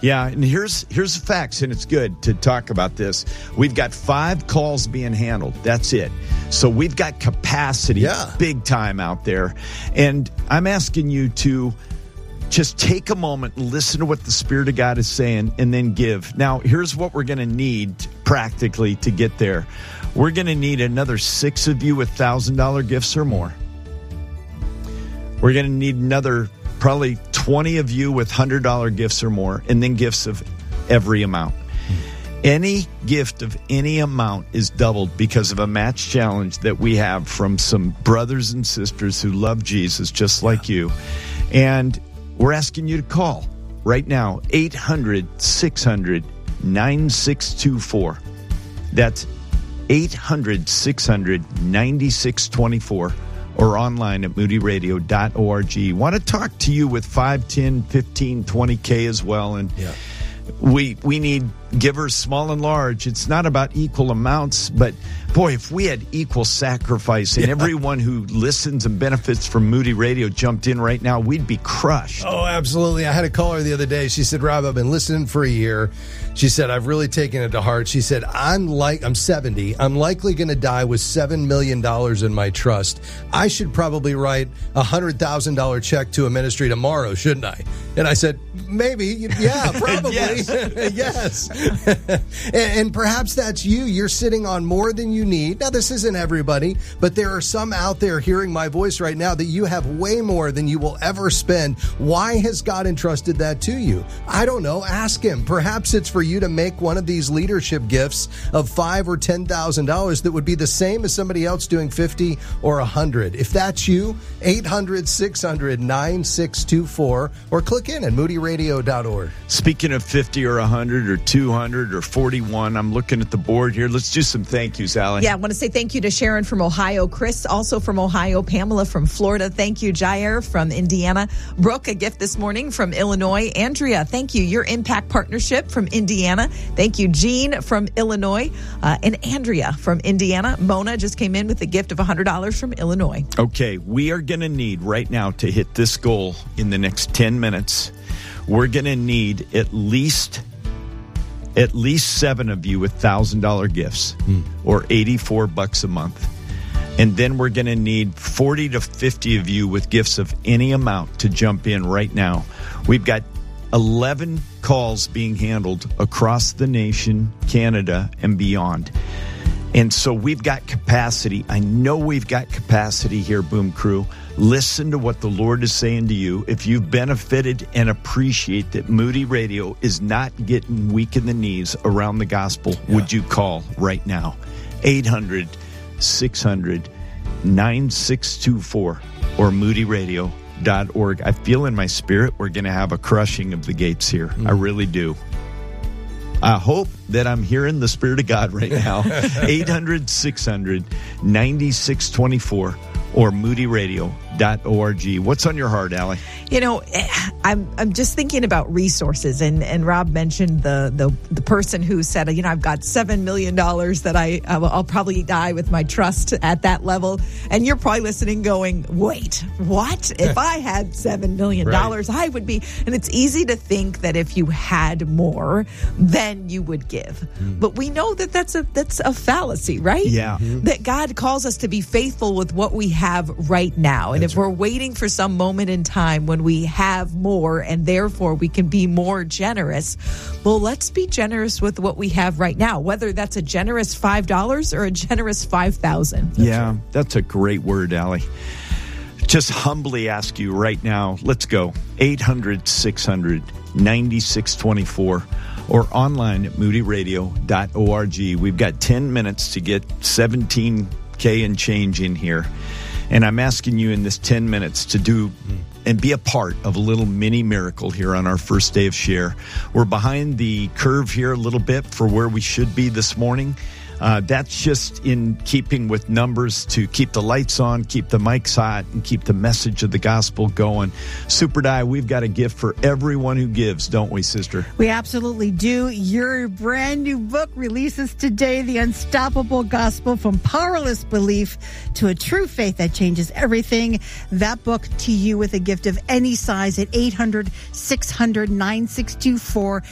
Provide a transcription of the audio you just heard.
Yeah, and here's the facts, and it's good to talk about this. We've got 5 calls being handled. That's it. So we've got capacity big time out there. And I'm asking you to just take a moment and listen to what the Spirit of God is saying and then give. Now, here's what we're going to need practically to get there. We're going to need another 6 of you with $1,000 gifts or more. We're going to need another probably 20 of you with $100 gifts or more, and then gifts of every amount. Any gift of any amount is doubled because of a match challenge that we have from some brothers and sisters who love Jesus just like you. And we're asking you to call right now, 800-600-9624. That's 800-600-9624. or online at moodyradio.org. Want to talk to you with 5, 10, 15, 20K as well. And we need givers small and large. It's not about equal amounts, but boy, if we had equal sacrifice and everyone who listens and benefits from Moody Radio jumped in right now, we'd be crushed. Oh, absolutely. I had a caller the other day. She said, Rob, I've been listening for a year. She said, I've really taken it to heart. She said, I'm 70. I'm likely going to die with $7 million in my trust. I should probably write a $100,000 check to a ministry tomorrow, shouldn't I? And I said, maybe. Yeah, probably. Yes. And perhaps that's you. You're sitting on more than you need. Now, this isn't everybody, but there are some out there hearing my voice right now that you have way more than you will ever spend. Why has God entrusted that to you? I don't know. Ask him. Perhaps it's for you to make one of these leadership gifts of $5,000 or $10,000 that would be the same as somebody else doing 50 or 100. If that's you, 800-600-9624 or click in at moodyradio.org. Speaking of 50 or 100 or 200 or 41, I'm looking at the board here. Let's do some thank yous, Allie. Yeah, I want to say thank you to Sharon from Ohio, Chris also from Ohio, Pamela from Florida. Thank you, Jair from Indiana, Brooke, a gift this morning from Illinois, Andrea, thank you, your Impact Partnership from Indiana. Thank you, Jean from Illinois, and Andrea from Indiana. Mona just came in with a gift of $100 from Illinois. Okay, we are going to need right now to hit this goal in the next 10 minutes. We're going to need at least 7 of you with $1,000 gifts or $84 a month. And then we're going to need 40 to 50 of you with gifts of any amount to jump in right now. We've got 11 calls being handled across the nation, Canada, and beyond. And so we've got capacity. I know we've got capacity here, Boom Crew. Listen to what the Lord is saying to you. If you've benefited and appreciate that Moody Radio is not getting weak in the knees around the gospel, would you call right now? 800-600-9624 or moodyradio.org. I feel in my spirit we're going to have a crushing of the gates here. I really do. I hope that I'm hearing the Spirit of God right now. 800-600-9624 or moodyradio.org. What's on your heart, Allie? You know, I'm just thinking about resources, and Rob mentioned the person who said, you know, I've got $7 million that I'll probably die with my trust at that level. And you're probably listening going, wait, what? If I had $7 million, right, I would be. And it's easy to think that if you had more, then you would give. But we know that that's a fallacy, right? Yeah. That God calls us to be faithful with what we have right now. And if we're waiting for some moment in time when we have more and therefore we can be more generous, well, let's be generous with what we have right now, whether that's a generous $5 or a generous $5,000. Yeah, that's a great word, Allie. Just humbly ask you right now, let's go. 800-600-9624 or online at moodyradio.org. We've got 10 minutes to get 17K and change in here. And I'm asking you in this 10 minutes to do and be a part of a little mini miracle here on our first day of Share. We're behind the curve here a little bit for where we should be this morning. That's just in keeping with numbers to keep the lights on, keep the mics hot, and keep the message of the gospel going. Super Di, we've got a gift for everyone who gives, don't we, sister? We absolutely do. Your brand new book releases today, The Unstoppable Gospel from Powerless Belief to a True Faith That Changes Everything. That book to you with a gift of any size at 800-600-9624.